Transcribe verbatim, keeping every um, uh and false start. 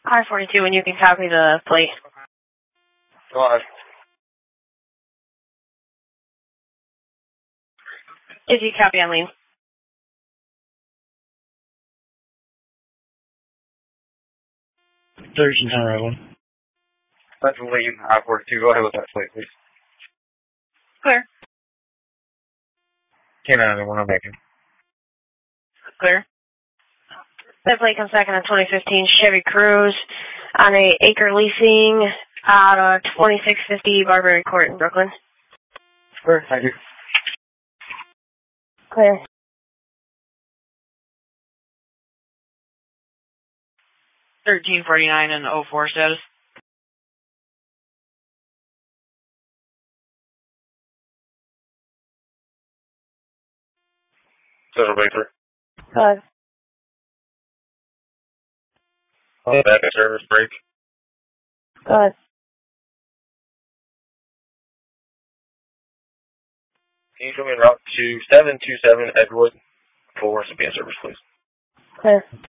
I forty-two, and you can copy the plate. Go ahead. If you copy on lean. thirteen ten right one. That's lean. I forty-two. Go ahead with that plate, please. Clear. ten nine one, I'm making. Clear. That plate comes back in a twenty fifteen Chevy Cruze on a Acre Leasing out of twenty-six fifty Barbary Court in Brooklyn. Clear. Thank you. Clear. thirteen forty-nine and oh four status. Central Baker. Good. On the back of service break. Good. Can you show me en route to seven two seven Edgewood for Sabine service, please? Clear.